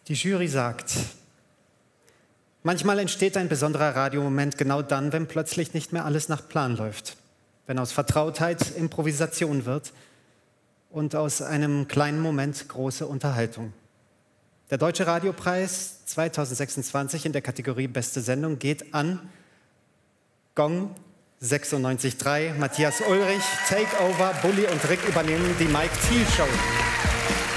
Die Jury sagt, manchmal entsteht ein besonderer Radiomoment genau dann, wenn plötzlich nicht mehr alles nach Plan läuft. Wenn aus Vertrautheit Improvisation wird und aus einem kleinen Moment große Unterhaltung. Der Deutsche Radiopreis 2026 in der Kategorie Beste Sendung geht an Gong 96.3, Matthias Ulrich, Takeover, Bulli und Rick übernehmen die Mike Thiel Show.